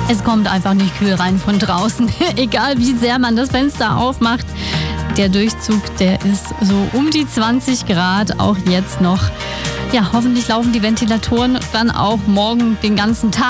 Es kommt einfach nicht kühl rein von draußen. Egal wie sehr man das Fenster aufmacht. Der Durchzug, der ist so um die 20 Grad, auch jetzt noch. Ja, hoffentlich laufen die Ventilatoren dann auch morgen den ganzen Tag.